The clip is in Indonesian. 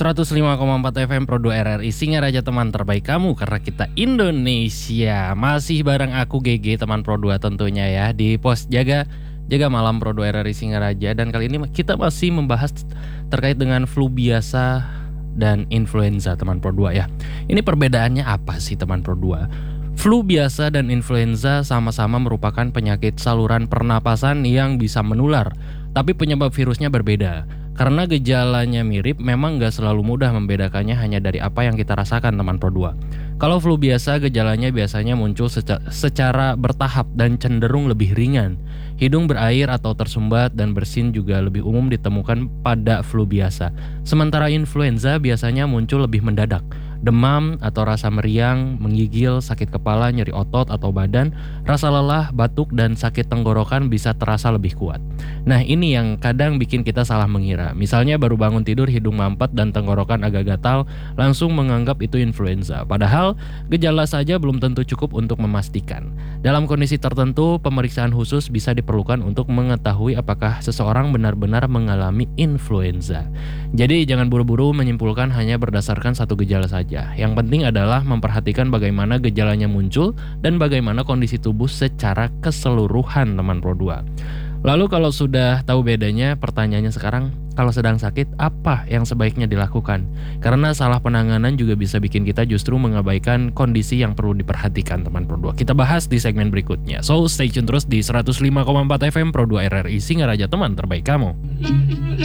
105,4 FM Pro 2 RRI Singaraja, teman terbaik kamu karena kita Indonesia. Masih bareng aku GG, teman Pro 2 tentunya ya, di pos jaga malam Pro 2 RRI Singaraja. Dan kali ini kita masih membahas terkait dengan flu biasa dan influenza, teman Pro 2 ya. Ini perbedaannya apa sih, teman Pro 2? Flu biasa dan influenza sama-sama merupakan penyakit saluran pernapasan yang bisa menular, tapi penyebab virusnya berbeda. Karena gejalanya mirip, memang gak selalu mudah membedakannya hanya dari apa yang kita rasakan, teman Pro 2. Kalau flu biasa, gejalanya biasanya muncul secara bertahap dan cenderung lebih ringan. Hidung berair atau tersumbat dan bersin juga lebih umum ditemukan pada flu biasa. Sementara influenza biasanya muncul lebih mendadak. Demam atau rasa meriang, menggigil, sakit kepala, nyeri otot atau badan, rasa lelah, batuk, dan sakit tenggorokan bisa terasa lebih kuat. Nah, ini yang kadang bikin kita salah mengira. Misalnya baru bangun tidur, hidung mampet dan tenggorokan agak gatal, langsung menganggap itu influenza. Padahal gejala saja belum tentu cukup untuk memastikan. Dalam kondisi tertentu, pemeriksaan khusus bisa diperlukan untuk mengetahui apakah seseorang benar-benar mengalami influenza. Jadi jangan buru-buru menyimpulkan hanya berdasarkan satu gejala saja. Yang penting adalah memperhatikan bagaimana gejalanya muncul dan bagaimana kondisi tubuh secara keseluruhan, teman Pro 2. Lalu kalau sudah tahu bedanya, pertanyaannya sekarang, kalau sedang sakit, apa yang sebaiknya dilakukan? Karena salah penanganan juga bisa bikin kita justru mengabaikan kondisi yang perlu diperhatikan, teman Pro 2. Kita bahas di segmen berikutnya. So, stay tune terus di 105,4 FM Pro 2 RRI Singaraja, teman terbaik kamu.